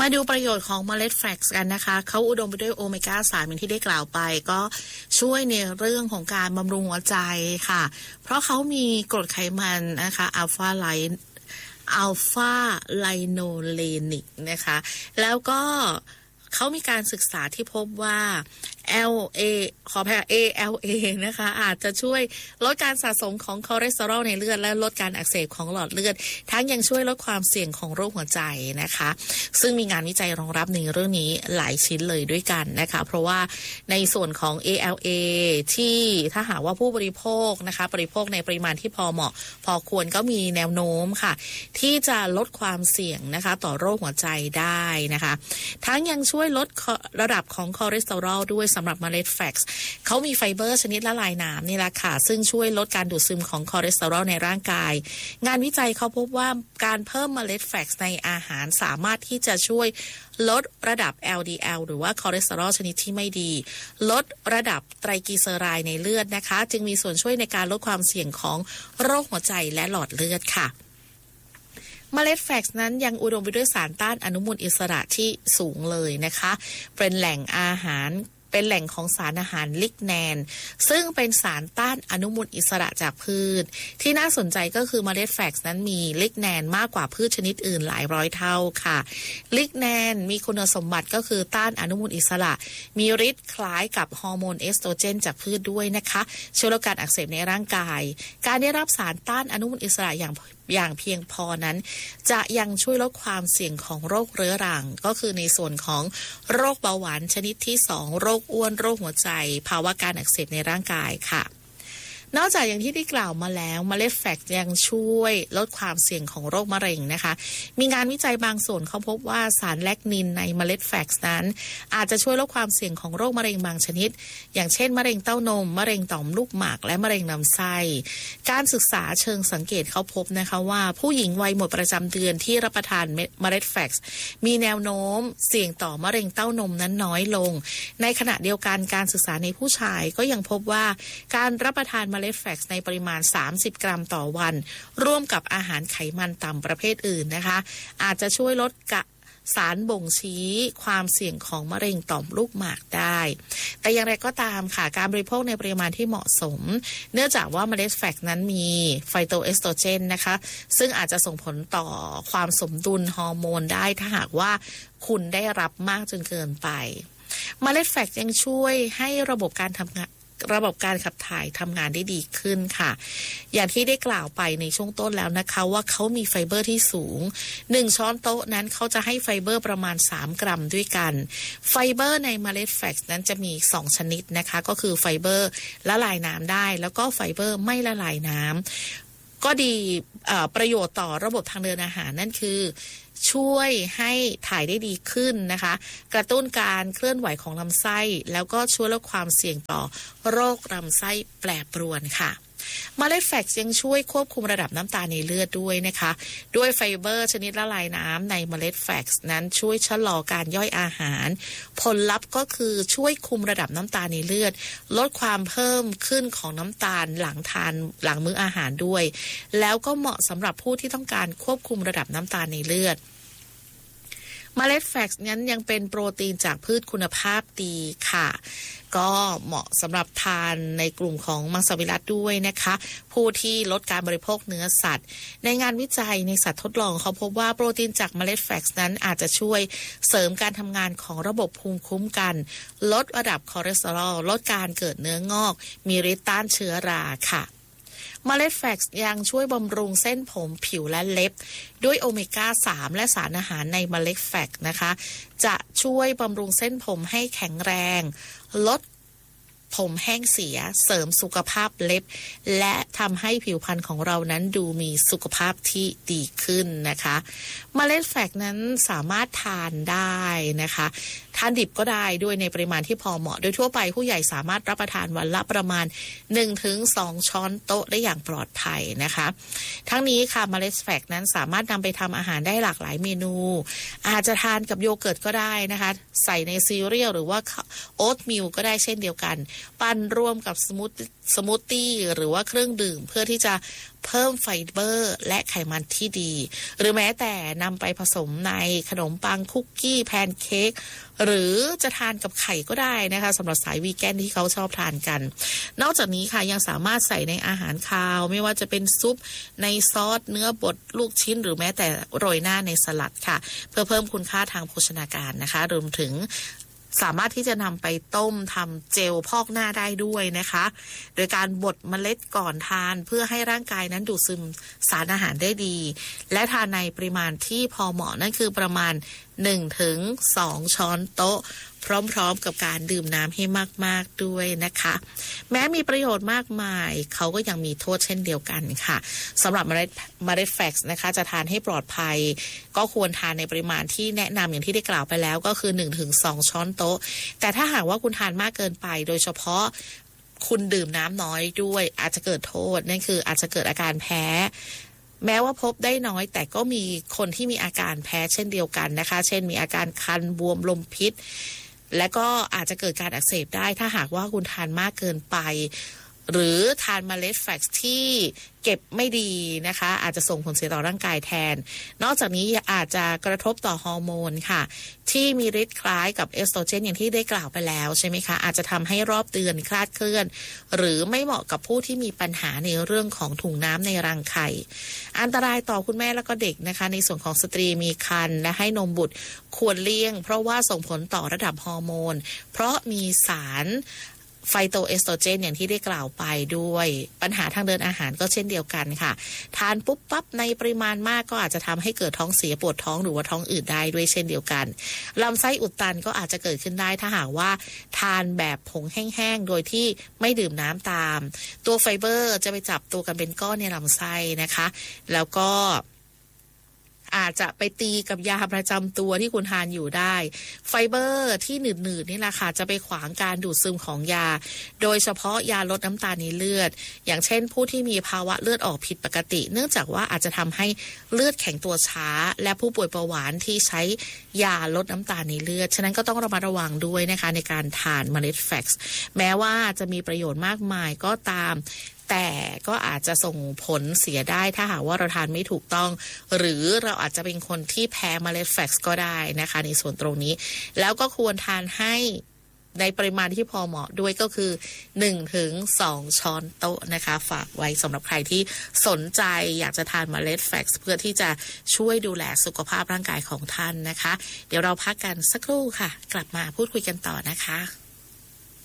มาดูประโยชน์ของเมล็ดแฟลกซ์กันนะคะเขาอุดมไปด้วยโอเมก้า3อย่างที่ได้กล่าวไปก็ช่วยในเรื่องของการบำรุงหัวใจค่ะเพราะเขามีกรดไขมันนะคะอัลฟาไลโนเลนิกนะคะแล้วก็เขามีการศึกษาที่พบว่า ALA นะคะอาจจะช่วยลดการสะสมของคอเลสเตอรอลในเลือดและลดการอักเสบของหลอดเลือดทั้งยังช่วยลดความเสี่ยงของโรคหัวใจนะคะซึ่งมีงานวิจัยรองรับในเรื่องนี้หลายชิ้นเลยด้วยกันนะคะเพราะว่าในส่วนของ ALA ที่ถ้าหากว่าผู้บริโภคนะคะบริโภคในปริมาณที่พอเหมาะพอควรก็มีแนวโน้มค่ะที่จะลดความเสี่ยงนะคะต่อโรคหัวใจได้นะคะทั้งยังช่วยลดระดับของคอเลสเตอรอลด้วยสำหรับเมล็ดแฟลกซ์เขามีไฟเบอร์ชนิดละลายน้ำนี่แหละค่ะซึ่งช่วยลดการดูดซึมของคอเลสเตอรอลในร่างกายงานวิจัยเขาพบว่าการเพิ่มเมล็ดแฟลกซ์ในอาหารสามารถที่จะช่วยลดระดับ LDL หรือว่าคอเลสเตอรอลชนิดที่ไม่ดีลดระดับไตรกลีเซอไรด์ในเลือดนะคะจึงมีส่วนช่วยในการลดความเสี่ยงของโรคหัวใจและหลอดเลือดค่ะเมล็ดแฟลกซ์นั้นยังอุดมไปด้วยสารต้านอนุมูลอิสระที่สูงเลยนะคะเป็นแหล่งของสารอาหารลิกแนนซึ่งเป็นสารต้านอนุมูลอิสระจากพืชที่น่าสนใจก็คือเมล็ดแฟลกซ์นั้นมีลิกแนนมากกว่าพืชชนิดอื่นหลายร้อยเท่าค่ะลิกแนนมีคุณสมบัติก็คือต้านอนุมูลอิสระมีฤทธิ์คล้ายกับฮอร์โมนเอสโตรเจนจากพืชด้วยนะคะช่วยลดการอักเสบในร่างกายการได้รับสารต้านอนุมูลอิสระอย่างเพียงพอนั้นจะยังช่วยลดความเสี่ยงของโรคเรื้อรังก็คือในส่วนของโรคเบาหวานชนิดที่2โรคอ้วนโรคหัวใจภาวะการอักเสบในร่างกายค่ะนอกจากอย่างที่ได้กล่าวมาแล้วเมล็ดแฟลกซ์ยังช่วยลดความเสี่ยงของโรคมะเร็งนะคะมีงานวิจัยบางส่วนเขาพบว่าสารแลคนินในเมล็ดแฟลกซ์นั้นอาจจะช่วยลดความเสี่ยงของโรคมะเร็งบางชนิดอย่างเช่นมะเร็งเต้านมมะเร็งต่อมลูกหมากและมะเร็งลำไส้การศึกษาเชิงสังเกตเขาพบนะคะว่าผู้หญิงวัยหมดประจำเดือนที่รับประทานเมล็ดแฟลกซ์มีแนวโน้มเสี่ยงต่อมะเร็งเต้านมนั้นน้อยลงในขณะเดียวกันการศึกษาในผู้ชายก็ยังพบว่าการรับประทานเมล็ดแฟลกซ์ในปริมาณ30 กรัมต่อวันร่วมกับอาหารไขมันต่ำประเภทอื่นนะคะอาจจะช่วยลดสารบ่งชี้ความเสี่ยงของมะเร็งต่อมลูกหมากได้แต่อย่างไรก็ตามค่ะการบริโภคในปริมาณที่เหมาะสมเนื่องจากว่าเมล็ดแฟลกซ์นั้นมีไฟโตเอสโตรเจนนะคะซึ่งอาจจะส่งผลต่อความสมดุลฮอร์โมนได้ถ้าหากว่าคุณได้รับมากจนเกินไปเมล็ดแฟลกซ์ยังช่วยให้ระบบการขับถ่ายทำงานได้ดีขึ้นค่ะอย่างที่ได้กล่าวไปในช่วงต้นแล้วนะคะว่าเขามีไฟเบอร์ที่สูง1ช้อนโต๊ะนั้นเขาจะให้ไฟเบอร์ประมาณ3 กรัมด้วยกันไฟเบอร์ในเมล็ดแฟลกซ์นั้นจะมี2ชนิดนะคะก็คือไฟเบอร์ละลายน้ำได้แล้วก็ไฟเบอร์ไม่ละลายน้ำก็ดีประโยชน์ต่อระบบทางเดินอาหารนั่นคือช่วยให้ถ่ายได้ดีขึ้นนะคะกระตุ้นการเคลื่อนไหวของลำไส้แล้วก็ช่วยลดความเสี่ยงต่อโรคลำไส้แปรปรวนค่ะเมล็ดแฟลกซ์ยังช่วยควบคุมระดับน้ำตาลในเลือดด้วยนะคะด้วยไฟเบอร์ชนิดละลายน้ำในเมล็ดแฟลกซ์นั้นช่วยชะลอการย่อยอาหารผลลัพธ์ก็คือช่วยคุมระดับน้ำตาลในเลือดลดความเพิ่มขึ้นของน้ำตาลหลังมื้ออาหารด้วยแล้วก็เหมาะสำหรับผู้ที่ต้องการควบคุมระดับน้ำตาลในเลือดเมล็ดแฟลกซ์นั้นยังเป็นโปรตีนจากพืชคุณภาพดีค่ะก็เหมาะสำหรับทานในกลุ่มของมังสวิรัติด้วยนะคะผู้ที่ลดการบริโภคเนื้อสัตว์ในงานวิจัยในสัตว์ทดลองเขาพบว่าโปรตีนจากเมล็ดแฟลกซ์นั้นอาจจะช่วยเสริมการทำงานของระบบภูมิคุ้มกันลดระดับคอเลสเตอรอลลดการเกิดเนื้องอกมีฤทธิ์ต้านเชื้อราค่ะเมล็ดแฟลกซ์ยังช่วยบำรุงเส้นผมผิวและเล็บด้วยโอเมก้า3และสารอาหารในเมล็ดแฟลกซ์นะคะจะช่วยบำรุงเส้นผมให้แข็งแรงลดผมแห้งเสียเสริมสุขภาพเล็บและทำให้ผิวพรรณของเรานั้นดูมีสุขภาพที่ดีขึ้นนะคะเมล็ดแฟลกซ์นั้นสามารถทานได้นะคะทานดิบก็ได้ด้วยในปริมาณที่พอเหมาะโดยทั่วไปผู้ใหญ่สามารถรับประทานวันละประมาณ 1-2 ช้อนโต๊ะได้อย่างปลอดภัยนะคะทั้งนี้ค่ะเมล็ดแฟลกซ์นั้นสามารถนำไปทำอาหารได้หลากหลายเมนูอาจจะทานกับโยเกิร์ตก็ได้นะคะใส่ในซีเรียลหรือว่าโอ๊ตมิลก็ได้เช่นเดียวกันปั้นร่วมกับสมูทสมูทตี้หรือว่าเครื่องดื่มเพื่อที่จะเพิ่มไฟเบอร์และไขมันที่ดีหรือแม้แต่นำไปผสมในขนมปังคุกกี้แพนเค้กหรือจะทานกับไข่ก็ได้นะคะสำหรับสายวีแกนที่เขาชอบทานกันนอกจากนี้ค่ะยังสามารถใส่ในอาหารคาวไม่ว่าจะเป็นซุปในซอสเนื้อบดลูกชิ้นหรือแม้แต่โรยหน้าในสลัดค่ะเพื่อเพิ่มคุณค่าทางโภชนาการนะคะรวมถึงสามารถที่จะนำไปต้มทำเจลพอกหน้าได้ด้วยนะคะโดยการบดเมล็ดก่อนทานเพื่อให้ร่างกายนั้นดูดซึมสารอาหารได้ดีและทานในปริมาณที่พอเหมาะนั่นคือประมาณ 1-2 ช้อนโต๊ะพร้อมๆกับการดื่มน้ำให้มากๆด้วยนะคะแม้มีประโยชน์มากมายเขาก็ยังมีโทษเช่นเดียวกันค่ะสำหรับเมล็ดแฟกซ์นะคะจะทานให้ปลอดภัยก็ควรทานในปริมาณที่แนะนำอย่างที่ได้กล่าวไปแล้วก็คือ 1-2 ช้อนโต๊ะแต่ถ้าหากว่าคุณทานมากเกินไปโดยเฉพาะคุณดื่มน้ำน้อยด้วยอาจจะเกิดโทษนั่นคืออาจจะเกิดอาการแพ้แม้ว่าพบได้น้อยแต่ก็มีคนที่มีอาการแพ้เช่นเดียวกันนะคะเช่นมีอาการคันบวมลมพิษและก็อาจจะเกิดการอักเสบได้ถ้าหากว่าคุณทานมากเกินไปหรือทานเมล็ดแฟกซ์ที่เก็บไม่ดีนะคะอาจจะส่งผลเสียต่อร่างกายแทนนอกจากนี้อาจจะกระทบต่อฮอร์โมนค่ะที่มีฤทธิ์คล้ายกับเอสโตรเจนอย่างที่ได้กล่าวไปแล้วใช่ไหมคะอาจจะทำให้รอบเดือนคลาดเคลื่อนหรือไม่เหมาะกับผู้ที่มีปัญหาในเรื่องของถุงน้ำในรังไข่อันตรายต่อคุณแม่และก็เด็กนะคะในส่วนของสตรีมีครรภ์และให้นมบุตรควรเลี่ยงเพราะว่าส่งผลต่อระดับฮอร์โมนเพราะมีสารไฟโตเอสโตรเจนอย่างที่ได้กล่าวไปด้วยปัญหาทางเดินอาหารก็เช่นเดียวกันค่ะทานปุ๊บปั๊บในปริมาณมากก็อาจจะทำให้เกิดท้องเสียปวดท้องหรือว่าท้องอืดได้ด้วยเช่นเดียวกันลำไส้อุดตันก็อาจจะเกิดขึ้นได้ถ้าหากว่าทานแบบผงแห้งๆโดยที่ไม่ดื่มน้ำตามตัวไฟเบอร์จะไปจับตัวกันเป็นก้อนในลำไส้นะคะแล้วก็อาจจะไปตีกับยาประจำตัวที่คุณทานอยู่ได้ไฟเบอร์ที่หนืดๆนี่แหละค่ะจะไปขวางการดูดซึมของยาโดยเฉพาะยาลดน้ำตาลในเลือดอย่างเช่นผู้ที่มีภาวะเลือดออกผิดปกติเนื่องจากว่าอาจจะทำให้เลือดแข็งตัวช้าและผู้ป่วยเบาหวานที่ใช้ยาลดน้ำตาลในเลือดฉะนั้นก็ต้องระมัดระวังด้วยนะคะในการทานเมล็ดแฟกซ์แม้ว่าจะมีประโยชน์มากมายก็ตามแต่ก็อาจจะส่งผลเสียได้ถ้าหากว่าเราทานไม่ถูกต้องหรือเราอาจจะเป็นคนที่แพ้เมล็ดแฟกซ์ก็ได้นะคะในส่วนตรงนี้แล้วก็ควรทานให้ในปริมาณที่พอเหมาะด้วยก็คือ 1-2 ช้อนโต๊ะนะคะฝากไว้สำหรับใครที่สนใจอยากจะทานเมล็ดแฟกซ์เพื่อที่จะช่วยดูแลสุขภาพร่างกายของท่านนะคะเดี๋ยวเราพักกันสักครู่ค่ะกลับมาพูดคุยกันต่อนะคะ